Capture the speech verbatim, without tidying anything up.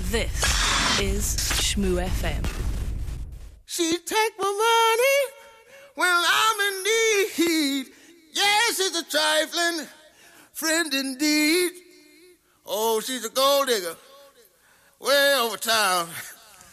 This is Shmoo F M. She take my money when I'm in need. Yes, she's a trifling friend indeed. Oh, she's a gold digger way over town.